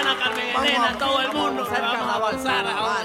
Carmen Elena, todo el mundo se vamos a avanzar ahora.